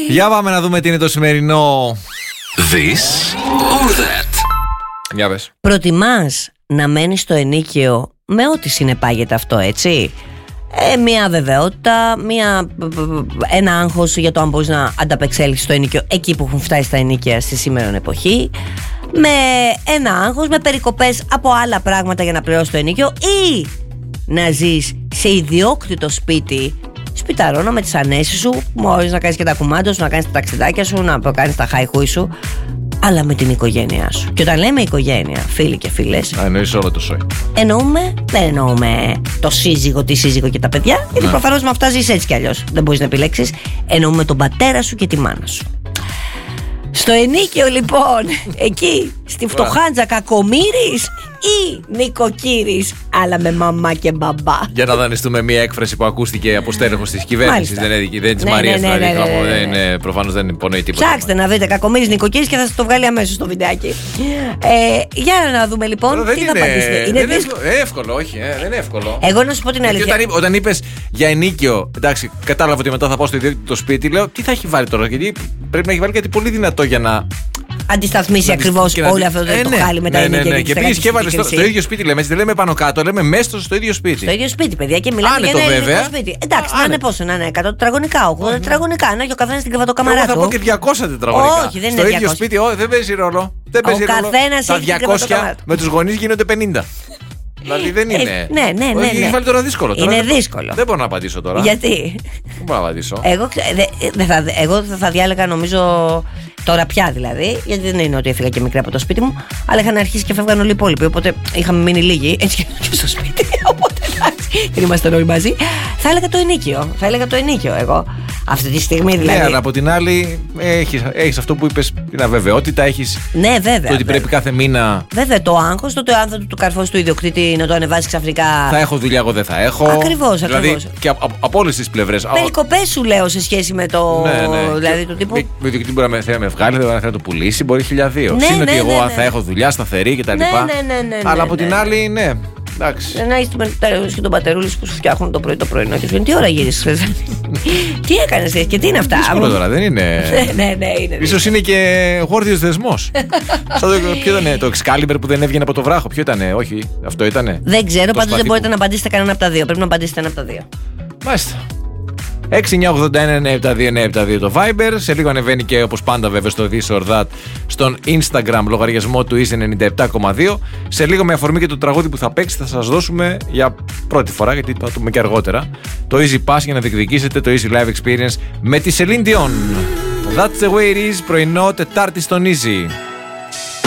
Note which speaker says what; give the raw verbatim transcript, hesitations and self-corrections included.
Speaker 1: Για πάμε να δούμε τι είναι το σημερινό
Speaker 2: This or that.
Speaker 1: Για πες.
Speaker 3: Προτιμάς να μένεις στο ενίκιο με ό,τι συνεπάγεται αυτό, έτσι? Ε, μια αβεβαιότητα, μια, ένα άγχος για το αν μπορείς να ανταπεξέλθεις στο ενίκιο εκεί που έχουν φτάσει τα ενίκια στη σήμερα εποχή, με ένα άγχος, με περικοπές από άλλα πράγματα για να πληρώσεις το ενίκιο, ή να ζεις σε ιδιόκτητο σπίτι, σπιταρώνω με τις ανέσεις σου, μπορείς να κάνεις και τα κουμάντα σου, να κάνεις τα ταξιδάκια σου, να κάνεις τα χάιχούι σου, αλλά με την οικογένειά σου. Και όταν λέμε οικογένεια, φίλοι και φίλες,
Speaker 1: Α, εννοείς όλο το σόι.
Speaker 3: εννοούμε, δεν εννοούμε το σύζυγο, τη σύζυγο και τα παιδιά, γιατί
Speaker 1: ναι.
Speaker 3: προφανώς με αυτά ζεις έτσι κι αλλιώς. Δεν μπορείς να επιλέξεις. Εννοούμε τον πατέρα σου και τη μάνα σου. Στο ενίκιο λοιπόν, εκεί στη φτωχάντζα κακομοίρης ή νοικοκύρης, αλλά με μαμά και μπαμπά.
Speaker 1: Για να δανειστούμε μια έκφραση που ακούστηκε από στέλεχος της κυβέρνησης. Δεν είναι, δεν της
Speaker 3: Ναι,
Speaker 1: Μαρίας,
Speaker 3: ναι, ναι,
Speaker 1: δηλαδή.
Speaker 3: ναι, ναι, ναι, ναι.
Speaker 1: Δεν, προφανώς δεν υπονοεί τίποτα.
Speaker 3: Ψάξτε να βρείτε κακομοίρης νοικοκύρης και θα σας το βγάλει αμέσως στο βιντεάκι. Ε, για να δούμε λοιπόν
Speaker 1: Τώρα,
Speaker 3: τι
Speaker 1: δεν
Speaker 3: θα απαντήσετε.
Speaker 1: είναι,
Speaker 3: Είναι
Speaker 1: δεν
Speaker 3: δύσκολο.
Speaker 1: είναι εύκολο, όχι, ε, δεν είναι εύκολο.
Speaker 3: Εγώ να σου πω την αλήθεια.
Speaker 1: Γιατί όταν, όταν είπες για ενίκιο, εντάξει, κατάλαβα ότι μετά θα πάω στο ιδιόκτητο σπίτι, λέω τι θα έχει βάλει τώρα. Γιατί πρέπει να έχει βάλει κάτι πολύ δυνατό για να
Speaker 3: Αντισταθμίσει ακριβώς όλο αυτό το,
Speaker 1: ε,
Speaker 3: το
Speaker 1: ναι,
Speaker 3: χάλι με τα
Speaker 1: ναι,
Speaker 3: ενίκια
Speaker 1: ναι, ναι.
Speaker 3: και
Speaker 1: Και
Speaker 3: τις
Speaker 1: πήγες και έβαλες στο,
Speaker 3: στεγαστικές
Speaker 1: στο ίδιο σπίτι, λέμε. Δεν λέμε πάνω κάτω, λέμε μέσα στο ίδιο σπίτι.
Speaker 3: Στο ίδιο σπίτι, παιδιά, και μιλάμε
Speaker 1: Άνετο,
Speaker 3: για ένα
Speaker 1: βέβαια.
Speaker 3: ελληνικό σπίτι. Εντάξει, να
Speaker 1: Άνετο.
Speaker 3: είναι πόσο, να είναι εκατό τετραγωνικά, ογδόντα τετραγωνικά, να έχει ο καθένας την κρεβατοκαμαρά
Speaker 1: Εγώ
Speaker 3: του.
Speaker 1: θα πω και διακόσια τετραγωνικά.
Speaker 3: Όχι, δεν είναι
Speaker 1: στο ίδιο
Speaker 3: διακόσια.
Speaker 1: σπίτι, ό, δεν παίζει ρόλο. Δεν παίζει
Speaker 3: Ο
Speaker 1: ρόλο.
Speaker 3: καθένας
Speaker 1: Τα
Speaker 3: έχει την
Speaker 1: διακόσια
Speaker 3: κρεβατοκαμαρά του.
Speaker 1: με τους γονείς γίνονται πενήντα. Δηλαδή δεν είναι.
Speaker 3: ναι, ναι, ναι,
Speaker 1: Όχι,
Speaker 3: ναι.
Speaker 1: έχει βάλει τώρα δύσκολο. Τώρα
Speaker 3: Είναι
Speaker 1: δεν-
Speaker 3: δύσκολο.
Speaker 1: Δεν μπορώ να απαντήσω τώρα.
Speaker 3: Γιατί?
Speaker 1: Δεν μπορώ να απαντήσω.
Speaker 3: Εγώ, ξε- δε, δε θα, εγώ θα, θα διάλεγα νομίζω τώρα πια δηλαδή, γιατί δεν είναι ότι έφυγα και μικρή από το σπίτι μου, αλλά είχαν αρχίσει και φεύγαν όλοι οι υπόλοιποι. Οπότε είχαμε μείνει λίγοι, έτσι και στο σπίτι. Οπότε εντάξει, δεν ήμασταν όλοι μαζί. Θα έλεγα το ενίκιο. Θα έλεγα το ενίκιο εγώ. Αυτή τη στιγμή δηλαδή.
Speaker 1: Ναι, αλλά από την άλλη έχεις, έχεις αυτό που είπες, την αβεβαιότητα, έχεις
Speaker 3: Ναι, βέβαια.
Speaker 1: το ότι
Speaker 3: βέβαια.
Speaker 1: πρέπει κάθε μήνα
Speaker 3: Βέβαια, το άγχος, το ότι αν θα του, του καρφώσει του ιδιοκτήτη να το ανεβάσει ξαφνικά.
Speaker 1: θα έχω δουλειά, εγώ δεν θα έχω.
Speaker 3: Ακριβώς,
Speaker 1: Δηλαδή
Speaker 3: ακριβώς.
Speaker 1: και από, από όλες τις πλευρές.
Speaker 3: Περικοπές σου λέω σε σχέση με το.
Speaker 1: Ναι, ναι.
Speaker 3: Δηλαδή
Speaker 1: Και
Speaker 3: το τύπο.
Speaker 1: Με, με ιδιοκτήτη μπορεί να με, θέλει να με βγάλει, δεν μπορεί να το πουλήσει, μπορεί χίλια δύο.
Speaker 3: Ναι,
Speaker 1: Συν
Speaker 3: ναι,
Speaker 1: ότι
Speaker 3: ναι,
Speaker 1: εγώ
Speaker 3: ναι,
Speaker 1: αν
Speaker 3: ναι.
Speaker 1: θα έχω δουλειά σταθερή κτλ.
Speaker 3: Ναι, ναι, ναι, ναι,
Speaker 1: Αλλά
Speaker 3: ναι,
Speaker 1: από
Speaker 3: ναι.
Speaker 1: την άλλη, ναι. Εντάξει.
Speaker 3: Να είσαι με και τον πατερούλη που σου φτιάχνουν το πρωί το πρωινό και σου λένε τι ώρα γύρισες χθες? Τι έκανες και τι είναι αυτά?
Speaker 1: Δύσκολο τώρα, δεν είναι.
Speaker 3: Ναι, ναι, ναι, είναι.
Speaker 1: Ίσως είναι και γόρδιος δεσμός. Σαν το, ποιο ήταν το Excalibur που δεν έβγαινε από το βράχο, ποιο ήταν, όχι, αυτό ήτανε.
Speaker 3: Δεν ξέρω,
Speaker 1: Το
Speaker 3: πάντως
Speaker 1: σπαθί
Speaker 3: δεν μπορείτε
Speaker 1: που-
Speaker 3: να απαντήσετε κανένα από τα δύο. Πρέπει να απαντήσετε ένα από τα δύο.
Speaker 1: Μάλιστα. έξι εννιά ογδόντα ένα εννιά επτά δύο εννιά επτά δύο το Viber. Σε λίγο ανεβαίνει και όπως πάντα βέβαια στο This or That στον Instagram λογαριασμό του Easy ενενήντα επτά κόμμα δύο. Σε λίγο με αφορμή και το τραγούδι που θα παίξει θα σας δώσουμε για πρώτη φορά, γιατί θα το πούμε και αργότερα, το Easy Pass για να διεκδικήσετε το Easy Live Experience με τη Celine Dion. That's the way it is, πρωινό Τετάρτη στον Easy.